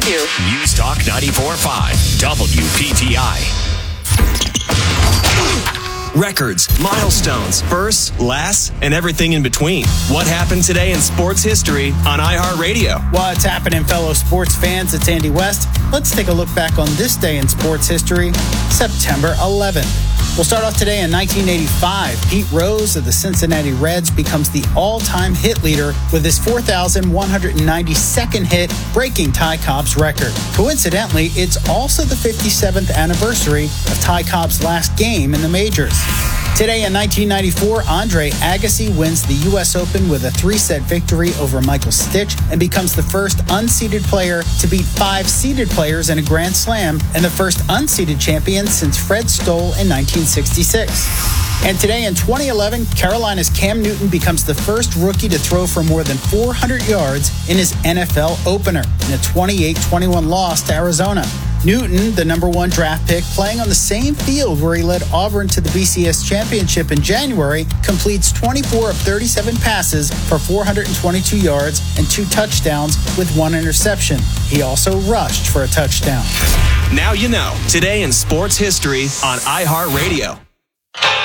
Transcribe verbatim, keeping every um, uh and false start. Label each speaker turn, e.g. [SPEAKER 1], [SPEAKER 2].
[SPEAKER 1] to News Talk ninety-four point five, W P T I. Records, milestones, firsts, lasts, and everything in between. What happened today in sports history on iHeartRadio?
[SPEAKER 2] What's happening, fellow sports fans? It's Andy West. Let's take a look back on this day in sports history, September eleventh. We'll start off today in nineteen eighty-five. Pete Rose of the Cincinnati Reds becomes the all-time hit leader with his four thousand one hundred ninety-second hit, breaking Ty Cobb's record. Coincidentally, it's also the fifty-seventh anniversary of Ty Cobb's last game in the majors. Today in nineteen ninety-four, Andre Agassi wins the U S Open with a three-set victory over Michael Stitch and becomes the first unseeded player to beat five seeded players in a Grand Slam and the first unseeded champion since Fred Stoll in nineteen sixty-six. And today in twenty eleven, Carolina's Cam Newton becomes the first rookie to throw for more than four hundred yards in his N F L opener in a twenty-eight twenty-one loss to Arizona. Newton, the number one draft pick, playing on the same field where he led Auburn to the B C S championship in January, completes twenty-four of thirty-seven passes for four hundred twenty-two yards and two touchdowns with one interception. He also rushed for a touchdown.
[SPEAKER 1] Now you know. Today in sports history on iHeartRadio.